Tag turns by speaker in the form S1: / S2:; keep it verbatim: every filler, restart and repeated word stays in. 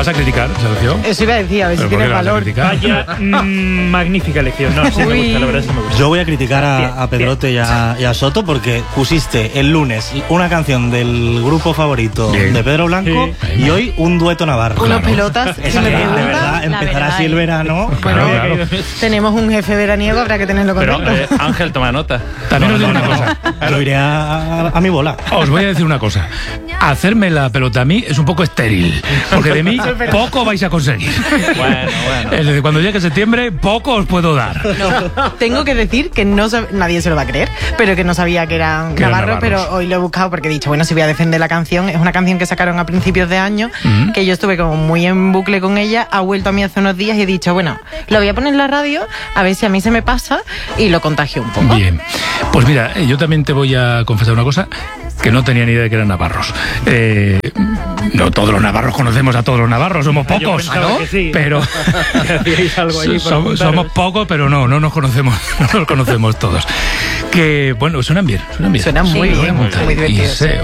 S1: ¿Vas a criticar, Sergio?
S2: Eso iba a decir, a ver si tienes valor.
S3: Vaya mmm, magnífica elección. No, sí me gusta, la verdad sí me gusta.
S4: Yo voy a criticar a, bien, a Pedrote y a, y a Soto porque pusiste el lunes una canción del grupo favorito bien. de Pedro Blanco sí. y hoy un dueto navarro.
S2: Unas claro. pelotas.
S4: Es que, de verdad, empezará así el verano.
S2: Bueno, claro. tenemos un jefe veraniego, habrá que tenerlo contento.
S3: Pero eh, Ángel, toma nota.
S1: También os digo una cosa.
S4: Yo iré a, a mi bola.
S1: Os voy a decir una cosa. Hacerme la pelota a mí es un poco estéril, porque de mí poco vais a conseguir.
S3: Bueno, bueno.
S1: Es decir, cuando llegue septiembre, poco os puedo dar.
S2: No, tengo que decir que no sab- nadie se lo va a creer, pero que no sabía que eran
S1: que
S2: navarros, pero hoy lo he buscado porque he dicho, bueno, si voy a defender la canción, es una canción que sacaron a principios de año, uh-huh. que yo estuve como muy en bucle con ella, ha vuelto a mí hace unos días y he dicho, bueno, lo voy a poner en la radio, a ver si a mí se me pasa y lo contagio un poco.
S1: Bien, pues mira, yo también te voy a confesar una cosa, que no tenía ni idea de que eran navarros. Eh, no todos los navarros conocemos a todos los navarros, somos pocos,
S3: ¿no? Sí.
S1: Pero
S3: algo allí
S1: somos, somos pocos, pero no, no nos conocemos, no nos conocemos todos. Que bueno, suenan bien, suenan bien.
S2: Suenan muy bien, muy, muy divertidos.